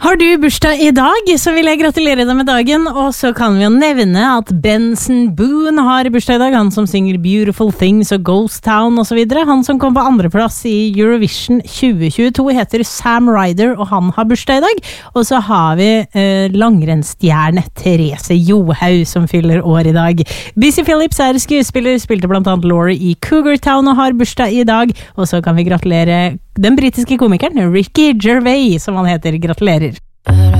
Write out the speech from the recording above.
Har du bursdag I dag, så vil jeg gratulere deg med dagen, og så kan vi jo nevne at Benson Boone har bursdag I dag, han som synger Beautiful Things og Ghost Town og så videre. Han som kom på andreplass I Eurovision 2022 heter Sam Ryder, og han har bursdag I dag. Og så har vi langrennsstjerne Therese Johaug som fyller år I dag. Busy Phillips skuespiller, spilte blant annet Laurie I Cougar Town og har bursdag I dag, og så kan vi gratulere den britiske komikeren Ricky Gervais, som han heter. Gratulerer.